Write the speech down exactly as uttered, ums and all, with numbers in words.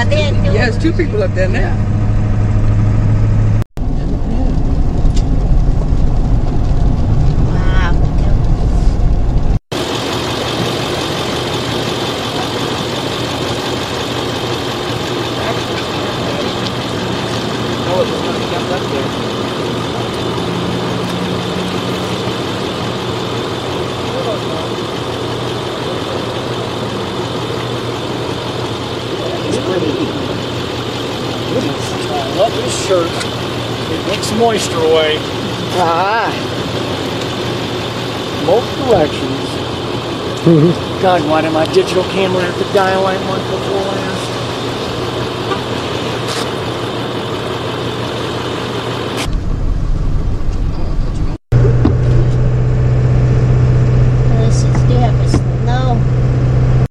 there too. Yeah, there's two people up there now. Wow. Oh, it's going to jump up there. I love this shirt. It takes moisture away. Ah. Both directions. God, why did my digital camera have to die like one before?